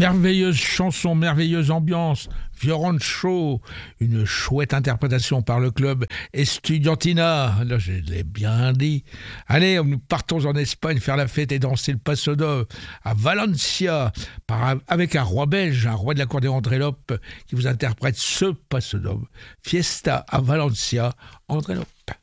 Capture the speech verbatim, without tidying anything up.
Merveilleuse chanson, merveilleuse ambiance, Fiorancho, une chouette interprétation par le club Estudiantina. Là, je l'ai bien dit. Allez, nous partons en Espagne faire la fête et danser le Paso Doble à Valencia, par, avec un roi belge, un roi de l'accordéon André Lope, qui vous interprète ce Paso Doble. Fiesta à Valencia, André Lope.